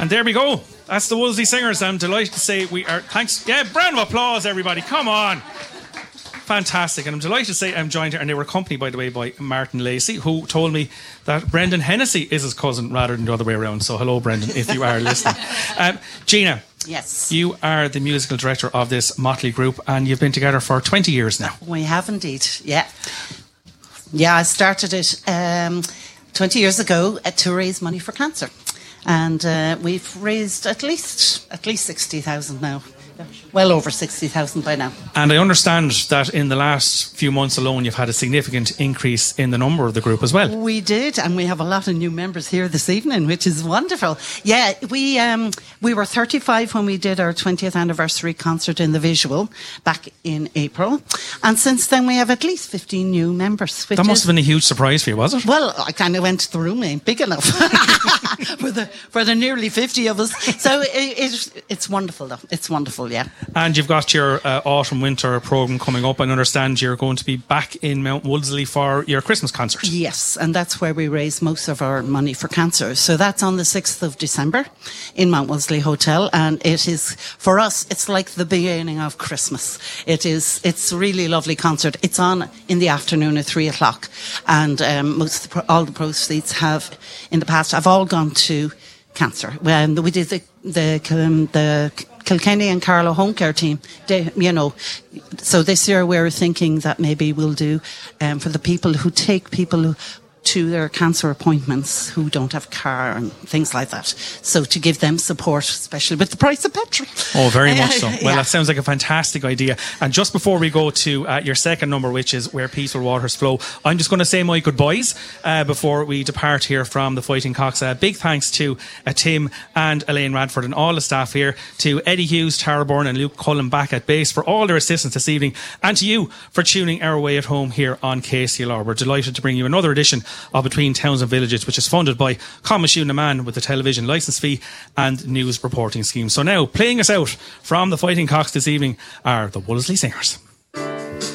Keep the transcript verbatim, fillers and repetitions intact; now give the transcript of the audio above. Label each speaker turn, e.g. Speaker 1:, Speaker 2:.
Speaker 1: And there we go. That's the Wolseley Singers. I'm delighted to say we are... Thanks. Yeah, round of applause, everybody. Come on. Fantastic. And I'm delighted to say I'm joined here, and they were accompanied, by the way, by Martin Lacey, who told me that Brendan Hennessy is his cousin rather than the other way around. So hello, Brendan, if you are listening. Um, Gina.
Speaker 2: Yes.
Speaker 1: You are the musical director of this motley group, and you've been together for twenty years now.
Speaker 2: We have indeed, yeah. Yeah, I started it um, twenty years ago uh, to raise money for cancer. And uh, we've raised at least at least sixty thousand now. Well over sixty thousand by now.
Speaker 1: And I understand that in the last few months alone you've had a significant increase in the number of the group as well.
Speaker 2: We did, and we have a lot of new members here this evening, which is wonderful. Yeah, we um, we were thirty-five when we did our twentieth anniversary concert in the Visual back in April. And since then we have at least fifteen new members.
Speaker 1: That must have been a huge surprise for you, was it?
Speaker 2: Well, I kind of went, the room ain't big enough for the for the nearly fifty of us. So it, it, it's wonderful though. It's wonderful, yeah.
Speaker 1: And you've got your uh, autumn-winter programme coming up. I understand you're going to be back in Mount Wolseley for your Christmas concert.
Speaker 2: Yes, and that's where we raise most of our money for cancer. So that's on the sixth of December in Mount Wolseley Hotel. And it is, for us, it's like the beginning of Christmas. It is, it's a really lovely concert. It's on in the afternoon at three o'clock. And um, most of the, all the proceeds have, in the past, have all gone to cancer. When we did the, the, um, the Kilkenny and Carlow home care team, they, you know, so this year we're thinking that maybe we'll do um, for the people who take people who, to their cancer appointments who don't have a car and things like that. So to give them support, especially with the price of petrol.
Speaker 1: Oh, very much so. Well,
Speaker 2: yeah.
Speaker 1: That sounds like a fantastic idea. And just before we go to uh, your second number, which is Where Peaceful Waters Flow, I'm just going to say my goodbyes uh, before we depart here from the Fighting Cocks. Uh, big thanks to uh, Tim and Elaine Radford and all the staff here, to Eddie Hughes, Tara Byrne and Luke Cullen back at base for all their assistance this evening, and to you for tuning our way at home here on K C L R. We're delighted to bring you another edition of Between Towns and Villages, which is funded by Coimisiún na Man with the television licence fee and news reporting scheme. So now, playing us out from the Fighting Cocks this evening are the Wolseley Singers.